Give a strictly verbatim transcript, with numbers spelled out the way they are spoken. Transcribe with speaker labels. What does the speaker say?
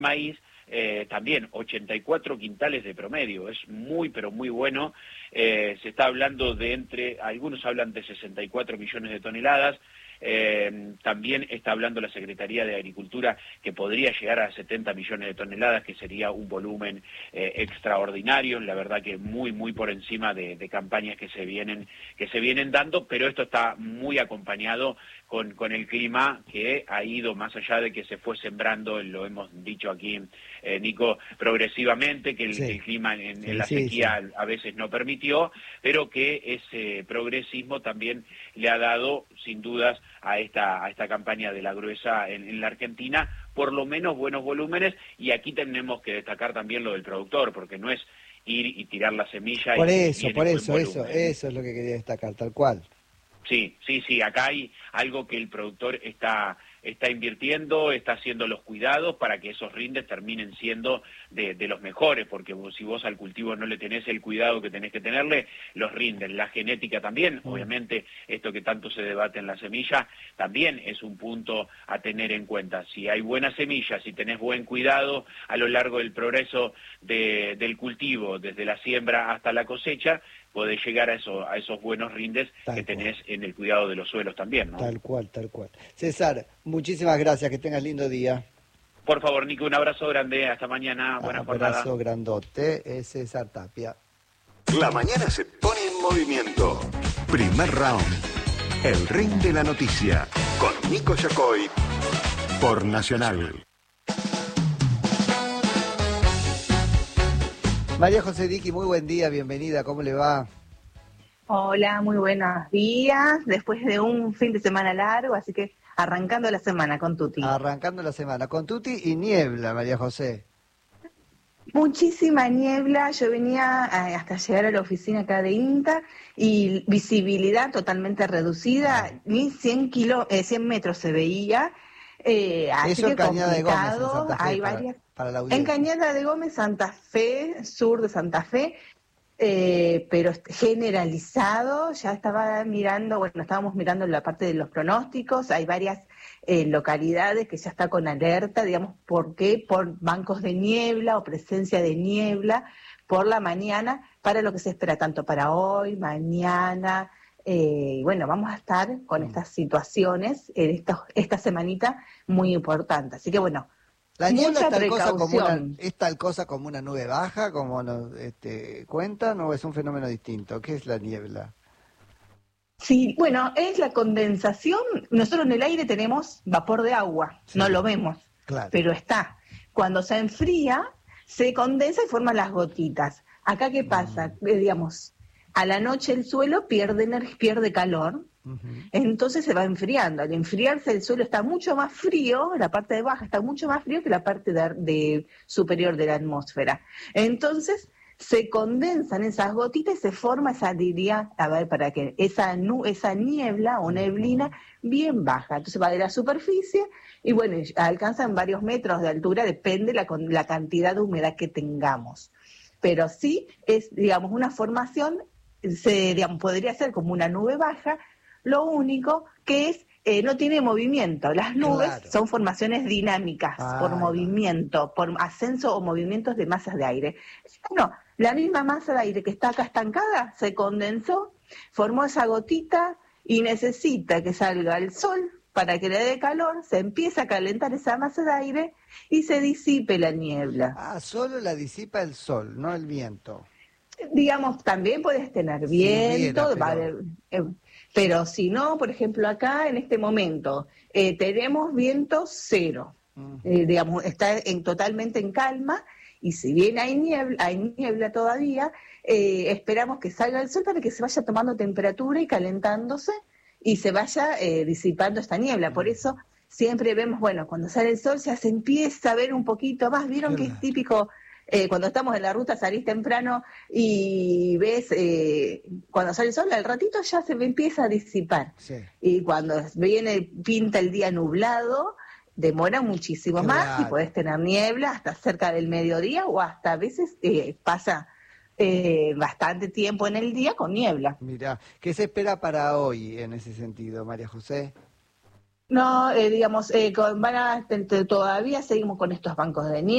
Speaker 1: maíz, eh, también ochenta y cuatro quintales de promedio, es muy pero muy bueno. Eh, se está hablando de entre, algunos hablan de sesenta y cuatro millones de toneladas. Eh, también está hablando la Secretaría de Agricultura que podría llegar a setenta millones de toneladas, que sería un volumen eh, extraordinario, la verdad que muy muy por encima de, de campañas que se vienen que se vienen dando, pero esto está muy acompañado con, con el clima, que ha ido más allá de que se fue sembrando, lo hemos dicho aquí, eh, Nico, progresivamente, que el,
Speaker 2: Sí.
Speaker 1: que el clima en,
Speaker 2: Sí,
Speaker 1: en la
Speaker 2: sí,
Speaker 1: sequía
Speaker 2: sí.
Speaker 1: a veces no permitió, pero que ese progresismo también le ha dado, sin dudas, a esta a esta campaña de la gruesa en, en la Argentina, por lo menos buenos volúmenes, y aquí tenemos que destacar también lo del productor, porque no es ir y tirar la semilla
Speaker 2: Por
Speaker 1: y que
Speaker 2: eso,
Speaker 1: viene
Speaker 2: por
Speaker 1: buen
Speaker 2: eso, eso,
Speaker 1: volumen.
Speaker 2: eso es lo que quería destacar, tal cual.
Speaker 1: Sí, sí, sí, acá hay algo que el productor está está invirtiendo, está haciendo los cuidados para que esos rindes terminen siendo de, de los mejores, porque vos, si vos al cultivo no le tenés el cuidado que tenés que tenerle, los rindes, la genética también,
Speaker 2: Mm.
Speaker 1: obviamente esto que tanto se debate en la semilla, también es un punto a tener en cuenta. Si hay buena semilla, si tenés buen cuidado a lo largo del progreso de, del cultivo, desde la siembra hasta la cosecha, podés llegar a, eso, a esos buenos rindes
Speaker 2: Tal
Speaker 1: que
Speaker 2: cual.
Speaker 1: tenés en el cuidado de los suelos también, ¿no?
Speaker 2: Tal cual, tal cual. César, muchísimas gracias, que tengas lindo día.
Speaker 1: Por favor, Nico, un abrazo grande, hasta mañana, buena jornada.
Speaker 2: Abrazo grandote, es César Tapia.
Speaker 3: La mañana se pone en movimiento. Primer round. El ring de la noticia. Con Nico Yacoy. Por Nacional.
Speaker 2: María José Diqui, muy buen día, bienvenida, ¿cómo le va?
Speaker 4: Hola, muy buenos días. Después de un fin de semana largo, así que arrancando la semana con Tuti.
Speaker 2: Arrancando la semana con Tuti y niebla, María José.
Speaker 4: Muchísima niebla. Yo venía eh, hasta llegar a la oficina acá de INTA y visibilidad totalmente reducida, ni cien, kilo, eh, cien metros se veía. Eh, así
Speaker 2: Eso en
Speaker 4: que
Speaker 2: Cañada de Gómez, en
Speaker 4: complicado.
Speaker 2: Santa Fe,
Speaker 4: Hay
Speaker 2: para,
Speaker 4: varias.
Speaker 2: para la
Speaker 4: En
Speaker 2: audiencia.
Speaker 4: Cañada de Gómez, Santa Fe, sur de Santa Fe. Eh, pero generalizado, ya estaba mirando, bueno, estábamos mirando la parte de los pronósticos, hay varias eh, localidades que ya está con alerta, digamos, ¿por qué? Por bancos de niebla o presencia de niebla por la mañana, para lo que se espera tanto para hoy, mañana, eh, y bueno, vamos a estar con
Speaker 2: Mm.
Speaker 4: estas situaciones en estos, esta semanita muy importante, así que bueno,
Speaker 2: La niebla
Speaker 4: mucha
Speaker 2: es tal cosa como una,
Speaker 4: precaución.
Speaker 2: es tal cosa como una nube baja, como nos este, cuentan, o es un fenómeno distinto. ¿Qué es la niebla?
Speaker 4: Sí, bueno, es la condensación. Nosotros en el aire tenemos vapor de agua,
Speaker 2: Sí.
Speaker 4: no lo vemos,
Speaker 2: Claro.
Speaker 4: pero está. Cuando se enfría, se condensa y forman las gotitas. Acá, ¿qué pasa?
Speaker 2: Mm.
Speaker 4: Eh, digamos, a la noche el suelo pierde, ener- pierde calor,
Speaker 2: Uh-huh.
Speaker 4: entonces se va enfriando. Al enfriarse el suelo está mucho más frío, la parte de baja está mucho más frío que la parte de, de superior de la atmósfera. Entonces se condensan esas gotitas y se forma esa, diría, a ver, para que esa, nu, esa niebla o neblina bien baja. Entonces va de la superficie y bueno, alcanzan varios metros de altura, depende la, la cantidad de humedad que tengamos. Pero sí es, digamos, una formación, se, digamos, podría ser como una nube baja. Lo único que es, eh, no tiene movimiento. Las nubes
Speaker 2: Claro.
Speaker 4: son formaciones dinámicas,
Speaker 2: Ahí
Speaker 4: por
Speaker 2: va.
Speaker 4: movimiento, por ascenso o movimientos de masas de aire. Bueno, la misma masa de aire que está acá estancada se condensó, formó esa gotita y necesita que salga el sol para que le dé calor, se empieza a calentar esa masa de aire y se disipe la niebla.
Speaker 2: Ah, solo la disipa el sol, no el viento.
Speaker 4: Digamos, también puedes tener
Speaker 2: Si hubiera,
Speaker 4: viento,
Speaker 2: pero...
Speaker 4: vale, eh, pero si no, por ejemplo, acá en este momento eh, tenemos viento cero,
Speaker 2: Uh-huh.
Speaker 4: eh, digamos, está en, totalmente en calma, y si bien hay niebla, hay niebla todavía, eh, esperamos que salga el sol para que se vaya tomando temperatura y calentándose y se vaya eh, disipando esta niebla.
Speaker 2: Uh-huh.
Speaker 4: Por eso siempre vemos, bueno, cuando sale el sol ya se empieza a ver un poquito más. ¿Vieron que es
Speaker 2: Claro.
Speaker 4: típico? Eh, cuando estamos en la ruta salís temprano y ves, eh, cuando sale el sol, al ratito ya se empieza a disipar.
Speaker 2: Sí.
Speaker 4: Y cuando viene, pinta el día nublado, demora muchísimo
Speaker 2: Claro.
Speaker 4: más y podés tener niebla hasta cerca del mediodía o hasta a veces eh, pasa eh, bastante tiempo en el día con niebla.
Speaker 2: Mirá, ¿qué se espera para hoy en ese sentido, María José?
Speaker 4: No, eh, digamos, eh, con, van a, te- te- todavía seguimos con estos bancos de nieve.